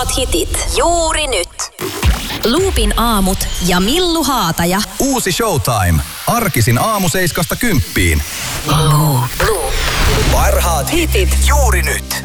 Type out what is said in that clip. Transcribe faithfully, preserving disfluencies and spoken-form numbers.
Parhaat hitit juuri nyt. Loopin aamut ja Millu Haataja. Uusi Showtime. Arkisin aamu seiskasta kymppiin. Loop. Loop. Parhaat hitit juuri nyt.